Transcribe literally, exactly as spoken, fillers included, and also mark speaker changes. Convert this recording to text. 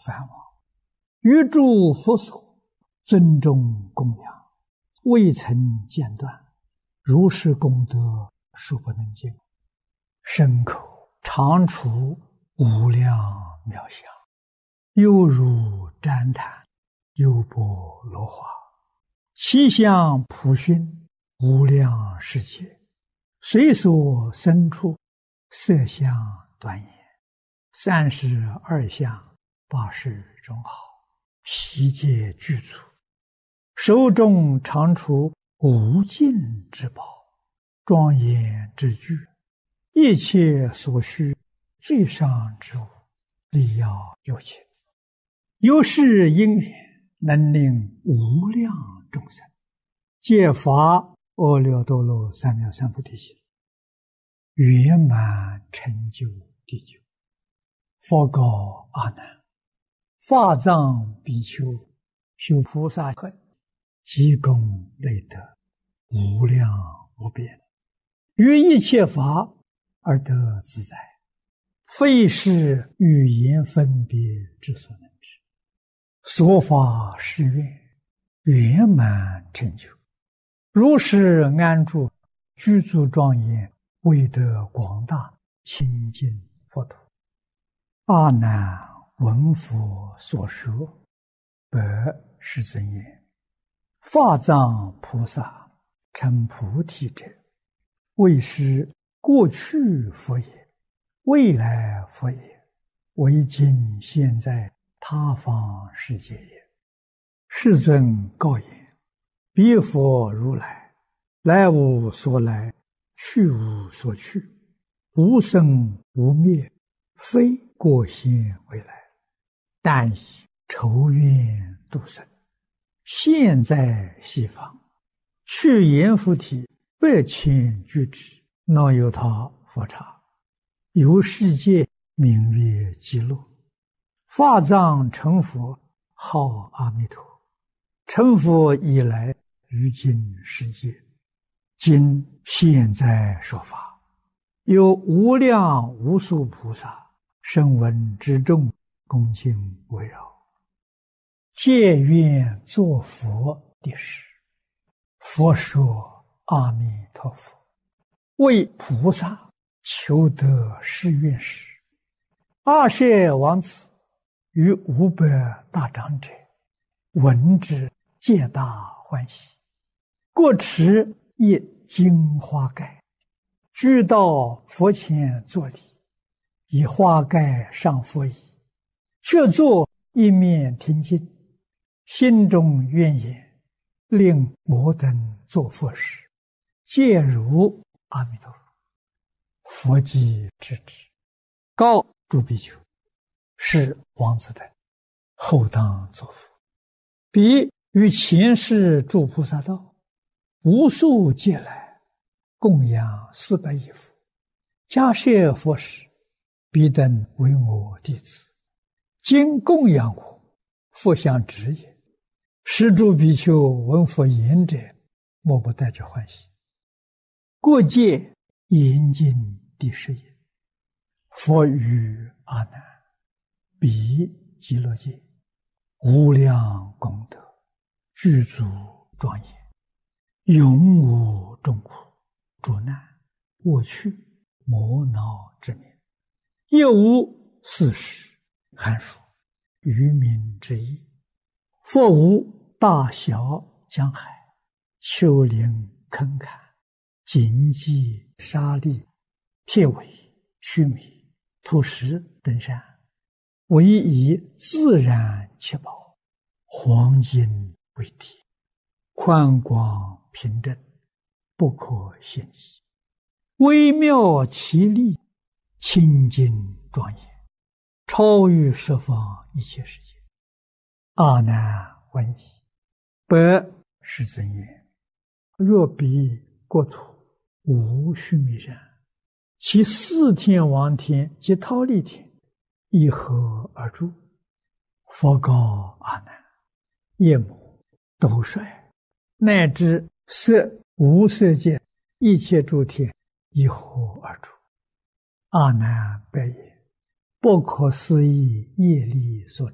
Speaker 1: 梵王，于诸佛所尊重供养，未曾间断，如是功德数不能尽，身口常处无量妙相，犹如旃檀，优波罗花，其相普熏无量世界，随所生处，色相端严，三十二相，八十种好，悉皆具足，手中常处无尽之宝，庄严之具，一切所需最上之物，力要有情，由是因缘，能令无量众生皆发阿耨多罗三藐三菩提心，圆满成就地久。佛告阿难：法藏比丘修菩萨恨，积功累德，无量无边，于一切法而得自在，非是语言分别之所能知。所发誓愿，圆满成就，如是安住，具足庄严，为得广大清净佛土。阿难闻佛所说，白世尊言：法藏菩萨成菩提者，为是过去佛也，未来佛也，为今现在他方世界也。世尊告言：彼佛如来，来无所来，去无所去，无生无灭，非过现未来，但以筹愿度生，现在西方，去阎浮提百千俱胝，那由他佛刹，由世界名曰极乐。法藏成佛，号阿弥陀。成佛以来，于今世界，今现在说法，有无量无数菩萨声闻之众，恭敬围绕，皆愿作佛的事。佛说：阿弥陀佛，为菩萨求得誓愿时，阿舍王子与五百大长者闻之，皆大欢喜，各持一金花盖，俱到佛前作礼，以花盖上佛椅，却坐一面听经，心中愿言：令摩等作佛时，皆如阿弥陀佛。佛即知之，告诸比丘：是王子等后当作佛。彼于前世诸菩萨道，无数劫来，供养四百亿佛，迦叶佛时，彼等为我弟子，今供养我，复相指也。是诸比丘闻佛言者，莫不带着欢喜。过界严禁第十也。佛语阿难：彼极乐界无量功德，具足庄严，永无众苦、诸难、恶趣、魔恼之名，亦无四时、寒暑、渔民之意。佛无大小江海、丘陵坑坎、荆棘沙砾、铁苇、须弥、土石等山，唯以自然七宝、黄金为体，宽广平正，不可限计，微妙奇丽，清净庄严，超于十方一切世界。阿难闻已，白世尊言：若彼国土无须弥山，其四天王天及忉利天一合而住。佛告阿难：夜幕、斗率，乃至色无色界一切诸天一合而住。阿难白言：不可思议业力所